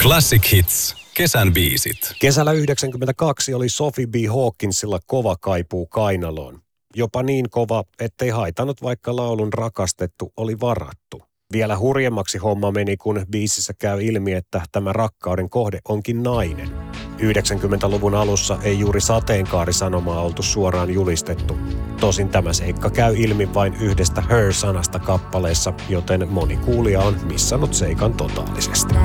Classic Hits. Kesän biisit. Kesällä 1992 oli Sophie B. Hawkinsilla kova kaipuu kainaloon. Jopa niin kova, ettei haitanut, vaikka laulun rakastettu oli varattu. Vielä hurjemmaksi homma meni, kun biisissä käy ilmi, että tämä rakkauden kohde onkin nainen. 90-luvun alussa ei juuri sateenkaarisanomaa oltu suoraan julistettu. Tosin tämä seikka käy ilmi vain yhdestä Her-sanasta kappaleessa, joten moni kuulija on missannut seikan totaalisesti.